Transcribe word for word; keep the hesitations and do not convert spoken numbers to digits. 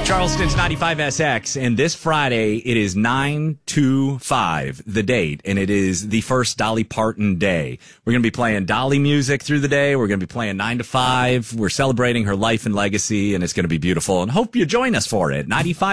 Charleston's ninety-five S X, and this Friday it is nine two five, the date, and it is the first Dolly Parton day. We're going to be playing Dolly music through the day. We're going to be playing nine to five. We're celebrating her life and legacy, and it's going to be beautiful, and hope you join us for it. ninety-five